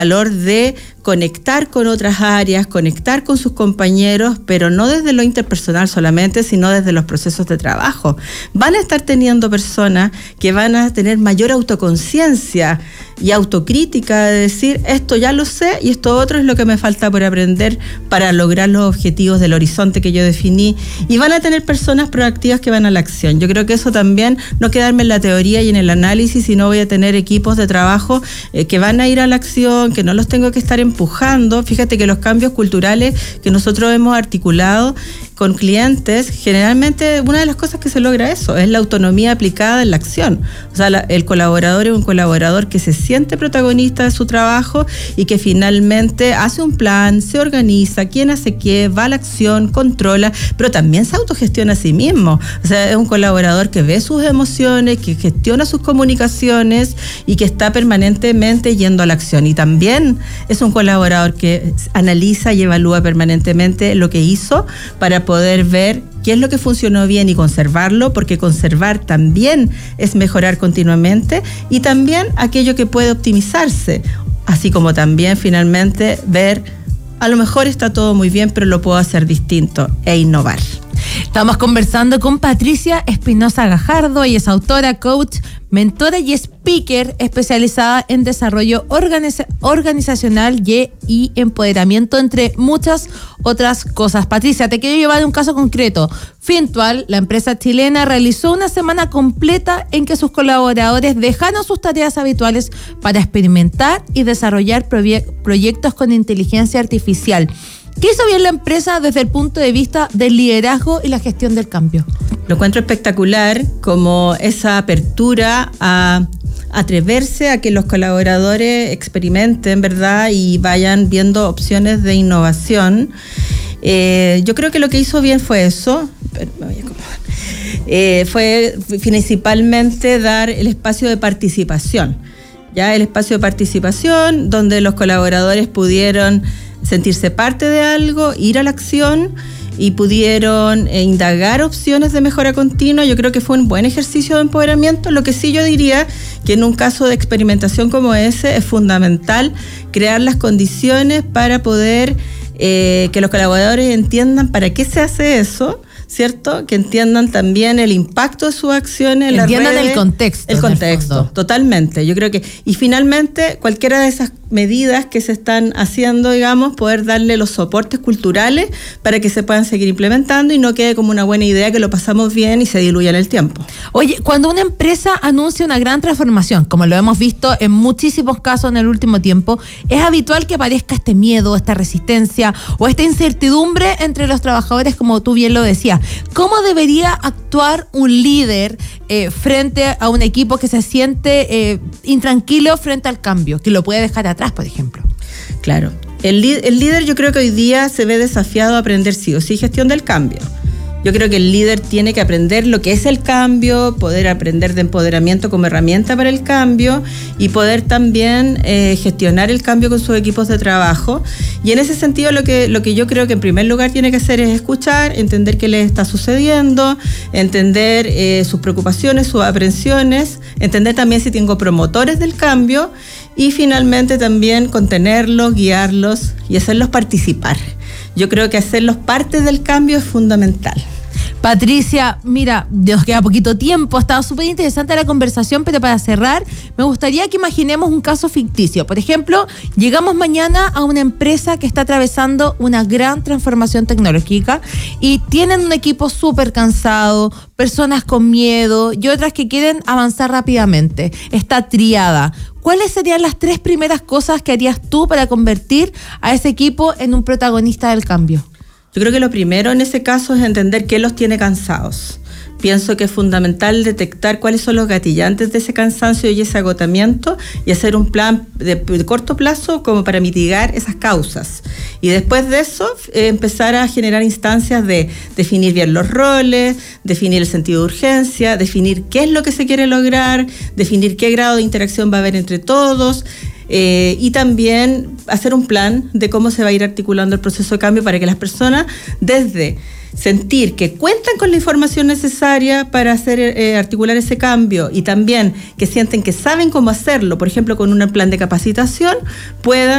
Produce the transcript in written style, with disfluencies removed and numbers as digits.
valor de conectar con otras áreas, conectar con sus compañeros, pero no desde lo interpersonal solamente, sino desde los procesos de trabajo. Van a estar teniendo personas que van a tener mayor autoconciencia y autocrítica de decir, esto ya lo sé y esto otro es lo que me falta por aprender para lograr los objetivos del horizonte que yo definí, y van a tener personas proactivas que van a la acción. Yo creo que eso también, no quedarme en la teoría y en el análisis, sino voy a tener equipos de trabajo que van a ir a la acción, que no los tengo que estar empujando. Fíjate que los cambios culturales que nosotros hemos articulado con clientes, generalmente una de las cosas que se logra eso, es la autonomía aplicada en la acción. O sea, el colaborador es un colaborador que se siente protagonista de su trabajo y que finalmente hace un plan, se organiza, quién hace qué, va a la acción, controla, pero también se autogestiona a sí mismo. O sea, es un colaborador que ve sus emociones, que gestiona sus comunicaciones y que está permanentemente yendo a la acción. Y también es un colaborador que analiza y evalúa permanentemente lo que hizo para poder ver qué es lo que funcionó bien y conservarlo, porque conservar también es mejorar continuamente, y también aquello que puede optimizarse, así como también finalmente ver, a lo mejor está todo muy bien, pero lo puedo hacer distinto e innovar. Estamos conversando con Patricia Espinosa Gajardo. Ella es autora, coach, mentora y speaker especializada en desarrollo organizacional y empoderamiento, entre muchas otras cosas. Patricia, te quiero llevar a un caso concreto. Fintual, la empresa chilena, realizó una semana completa en que sus colaboradores dejaron sus tareas habituales para experimentar y desarrollar proyectos con inteligencia artificial. ¿Qué hizo bien la empresa desde el punto de vista del liderazgo y la gestión del cambio? Lo encuentro espectacular, como esa apertura a atreverse a que los colaboradores experimenten, ¿verdad? Y vayan viendo opciones de innovación. Yo creo que lo que hizo bien fue eso. Fue principalmente dar el espacio de participación. Ya el espacio de participación donde los colaboradores pudieron sentirse parte de algo, ir a la acción y pudieron indagar opciones de mejora continua. Yo creo que fue un buen ejercicio de empoderamiento. Lo que sí yo diría que en un caso de experimentación como ese es fundamental crear las condiciones para poder que los colaboradores entiendan para qué se hace eso, ¿cierto? Que entiendan también el impacto de sus acciones en las redes. Entiendan el contexto. El contexto, totalmente. Yo creo que, y finalmente, cualquiera de esas medidas que se están haciendo, digamos, poder darle los soportes culturales para que se puedan seguir implementando y no quede como una buena idea que lo pasamos bien y se diluya en el tiempo. Oye, cuando una empresa anuncia una gran transformación, como lo hemos visto en muchísimos casos en el último tiempo, es habitual que aparezca este miedo, esta resistencia o esta incertidumbre entre los trabajadores, como tú bien lo decías. ¿Cómo debería actuar un líder frente a un equipo que se siente intranquilo frente al cambio, que lo puede dejar atrás, por ejemplo? Claro. El líder, yo creo que hoy día se ve desafiado a aprender sí o sí gestión del cambio. Yo creo que el líder tiene que aprender lo que es el cambio, poder aprender de empoderamiento como herramienta para el cambio y poder también gestionar el cambio con sus equipos de trabajo. Y en ese sentido lo que yo creo que en primer lugar tiene que hacer es escuchar, entender qué les está sucediendo, entender sus preocupaciones, sus aprensiones, entender también si tengo promotores del cambio y finalmente también contenerlos, guiarlos y hacerlos participar. Yo creo que hacerlos parte del cambio es fundamental. Patricia, mira, nos queda poquito tiempo, ha estado súper interesante la conversación, pero para cerrar, me gustaría que imaginemos un caso ficticio. Por ejemplo, llegamos mañana a una empresa que está atravesando una gran transformación tecnológica y tienen un equipo súper cansado, personas con miedo y otras que quieren avanzar rápidamente. Está triada. ¿Cuáles serían las 3 primeras cosas que harías tú para convertir a ese equipo en un protagonista del cambio? Yo creo que lo primero en ese caso es entender qué los tiene cansados. Pienso que es fundamental detectar cuáles son los gatillantes de ese cansancio y ese agotamiento y hacer un plan de corto plazo como para mitigar esas causas. Y después de eso, empezar a generar instancias de definir bien los roles, definir el sentido de urgencia, definir qué es lo que se quiere lograr, definir qué grado de interacción va a haber entre todos, y también hacer un plan de cómo se va a ir articulando el proceso de cambio para que las personas, desde sentir que cuentan con la información necesaria para hacer articular ese cambio, y también que sienten que saben cómo hacerlo, por ejemplo, con un plan de capacitación, puedan